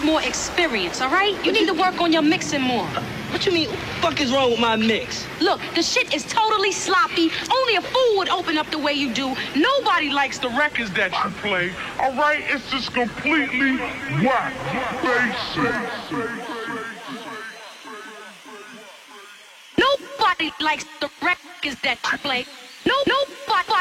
more experience, all right? You need to work on your mixing more. What you mean? What the fuck is wrong with my mix? Look, the shit is totally sloppy. Only a fool would open up the way you do. Nobody likes the records that you play. All right, it's just completely whack. Basic. Nobody likes the records that you play. Nobody.